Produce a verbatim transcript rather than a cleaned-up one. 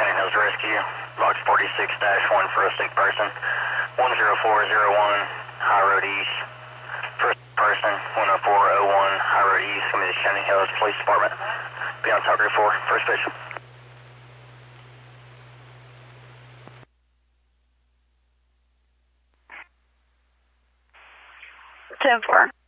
Shining Hills Rescue, box forty-six dash one for a sick person, one zero four zero one, High Road East. First person, one oh four oh one, High Road East, coming to Shining Hills Police Department. Be on Talker four, first patient. ten four.